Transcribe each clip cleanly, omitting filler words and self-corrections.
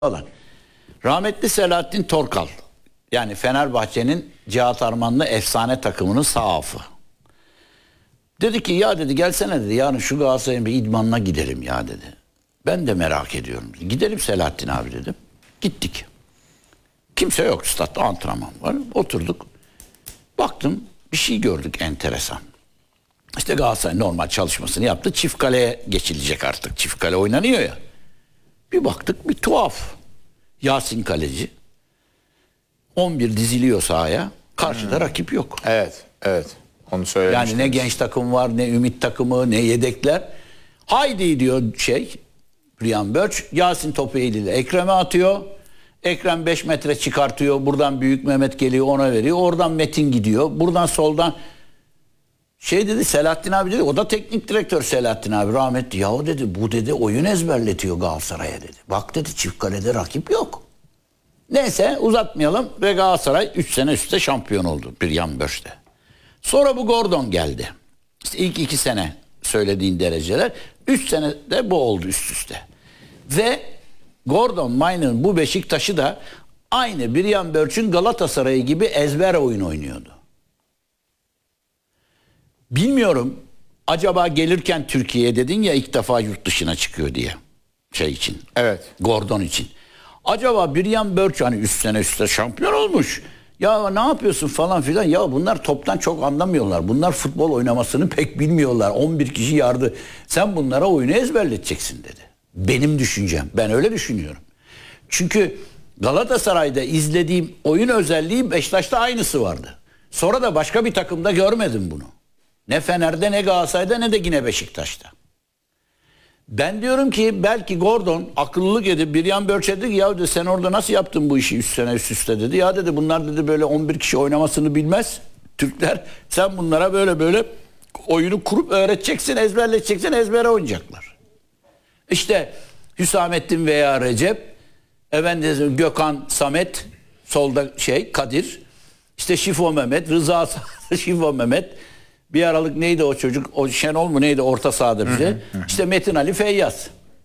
Falan. Rahmetli Selahattin Torkal, yani Fenerbahçe'nin Cihat Armanlı efsane takımının sağ hafı. Dedi ki ya dedi gelsene dedi yarın şu Galatasaray'ın bir idmanına gidelim ya dedi. Ben de merak ediyorum. Gidelim Selahattin abi dedim. Gittik. Kimse yok statta, antrenman var. Oturduk. Baktım bir şey gördük enteresan. İşte Galatasaray normal çalışmasını yaptı. Çift kaleye geçilecek artık. Çift kale oynanıyor ya. Bir baktık bir tuhaf. Yasin kaleci. 11 diziliyor sahaya. Karşıda rakip yok. Evet, evet. Onu söylemiştim. Yani ne genç takım var, ne ümit takımı, ne yedekler. Haydi diyor Brian Börç. Yasin topu eliyle Ekrem'e atıyor. Ekrem 5 metre çıkartıyor. Buradan Büyük Mehmet geliyor ona veriyor. Oradan Metin gidiyor. Buradan soldan dedi Selahattin abi dedi. O da teknik direktör Selahattin abi rahmetli. Yahu dedi bu dedi oyun ezberletiyor Galatasaray'a dedi. Bak dedi çift kalede rakip yok. Neyse uzatmayalım ve Galatasaray 3 sene üstte şampiyon oldu Brian Börç'te. Sonra bu Gordon geldi. İşte ilk 2 sene söylediğin dereceler. 3 sene de bu oldu üst üste. Ve Gordon Minor bu Beşiktaş'ı da aynı Brian Börç'ün Galatasaray'ı gibi ezber oyun oynuyordu. Bilmiyorum acaba gelirken Türkiye'ye dedin ya ilk defa yurt dışına çıkıyor diye için. Evet. Gordon için. Acaba Brian Börç hani 3 sene üstte şampiyon olmuş. Ya ne yapıyorsun falan filan. Ya bunlar toptan çok anlamıyorlar. Bunlar futbol oynamasını pek bilmiyorlar. 11 kişi yardı. Sen bunlara oyunu ezberleteceksin dedi. Benim düşüncem. Ben öyle düşünüyorum. Çünkü Galatasaray'da izlediğim oyun özelliği Beşiktaş'ta aynısı vardı. Sonra da başka bir takımda görmedim bunu. Ne Fener'de ne Galatasaray'da ne de yine Beşiktaş'ta. Ben diyorum ki belki Gordon akıllılık edip Brian Börç'e dedi ki ya dedi, sen orada nasıl yaptın bu işi 3 sene üst üste dedi. Ya dedi bunlar dedi böyle 11 kişi oynamasını bilmez Türkler. Sen bunlara böyle oyunu kurup öğreteceksin, ezberleteceksin, ezbere oynayacaklar. İşte Hüsamettin veya Recep, Gökhan, Samet, solda Kadir, işte Şifo Mehmet, Rıza Şifo Mehmet. Bir aralık neydi o çocuk? O Şenol mu neydi orta sahada bize? İşte Metin Ali Feyyaz.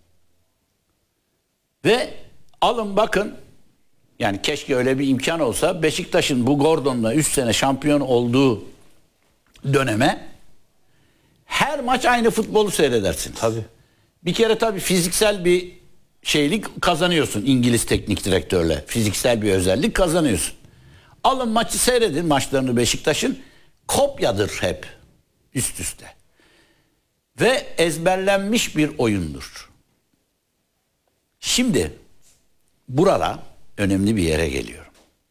Ve alın bakın yani keşke öyle bir imkan olsa Beşiktaş'ın bu Gordon'la 3 sene şampiyon olduğu döneme her maç aynı futbolu seyredersiniz. Tabii. Bir kere tabii fiziksel bir şeylik kazanıyorsun İngiliz teknik direktörle. Fiziksel bir özellik kazanıyorsun. Alın maçı seyredin maçlarını Beşiktaş'ın. Kopyadır hep üst üste. Ve ezberlenmiş bir oyundur. Şimdi burada önemli bir yere geliyorum.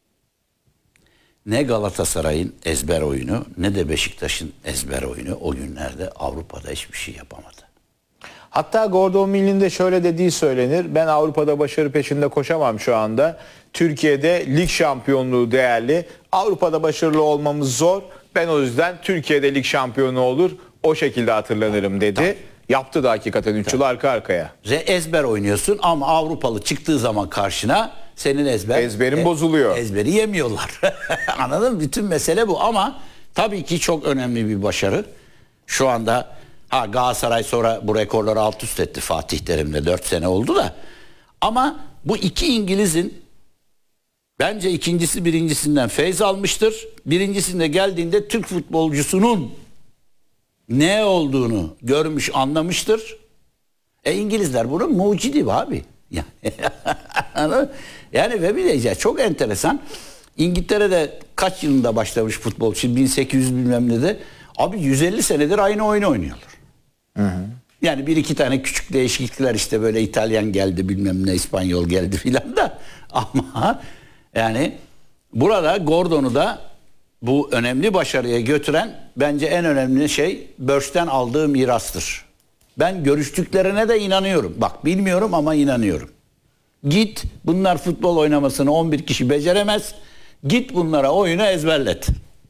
Ne Galatasaray'ın ezber oyunu ne de Beşiktaş'ın ezber oyunu o günlerde Avrupa'da hiçbir şey yapamadı. Hatta Gordon Mill'in de şöyle dediği söylenir. Ben Avrupa'da başarı peşinde koşamam şu anda. Türkiye'de lig şampiyonluğu değerli. Avrupa'da başarılı olmamız zor. Ben o yüzden Türkiye'de lig şampiyonu olur. O şekilde hatırlanırım dedi. Tamam. Yaptı da hakikaten 3 yıl arka arkaya. Ezber oynuyorsun ama Avrupalı çıktığı zaman karşına senin ezberin bozuluyor. Ezberi yemiyorlar. Anladın mı? Bütün mesele bu ama tabii ki çok önemli bir başarı. Şu anda Galatasaray sonra bu rekorları alt üst etti Fatih Terim'le 4 sene oldu da. Ama bu iki İngiliz'in bence ikincisi birincisinden feyz almıştır. Birincisinde geldiğinde Türk futbolcusunun ne olduğunu görmüş anlamıştır. İngilizler bunun mucidi abi. Yani ve bir de çok enteresan. İngiltere'de kaç yılında başlamış futbol? Şimdi 1800 bilmem ne de. Abi 150 senedir aynı oyunu oynuyorlar. Hı. Yani bir iki tane küçük değişiklikler işte böyle İtalyan geldi bilmem ne İspanyol geldi filan da. Ama yani burada Gordon'u da bu önemli başarıya götüren bence en önemli şey Börç'ten aldığı mirastır. Ben görüştüklerine de inanıyorum. Bak bilmiyorum ama inanıyorum. Git bunlar futbol oynamasını 11 kişi beceremez. Git bunlara oyunu ezberlet.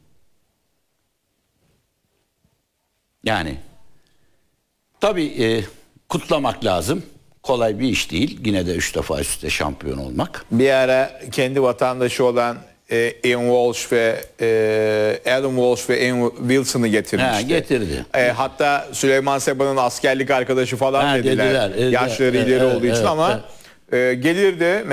Yani tabii kutlamak lazım. Kolay bir iş değil. Yine de 3 defa üstte şampiyon olmak. Bir ara kendi vatandaşı olan Ian Walsh ve Alan Walsh ve Ian Wilson'ı getirmişti. Getirdi. Hatta Süleyman Seba'nın askerlik arkadaşı falan dediler. Yaşları ileri olduğu için ama gelirdi.